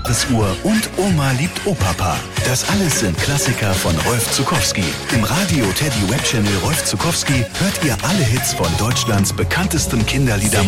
Jahresuhr und Oma liebt Opapa. Das alles sind Klassiker von Rolf Zuckowski. Im Radio Teddy Web Channel Rolf Zuckowski hört ihr alle Hits von Deutschlands bekanntestem Kinderliedermacher